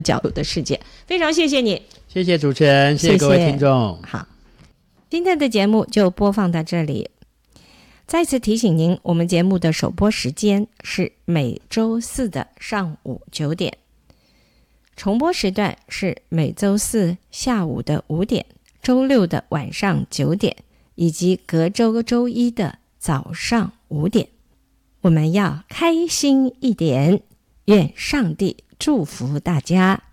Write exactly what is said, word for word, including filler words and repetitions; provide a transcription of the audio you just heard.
角度的世界。非常谢谢你， 谢谢主持人，谢谢各位听众。 好，今天的节目就播放到这里。再次提醒您，我们节目的首播时间是每周四的上午九点，重播时段是每周四下午的五点，周六的晚上九点，以及隔周周一的早上五点。我们要开心一点，愿上帝祝福大家。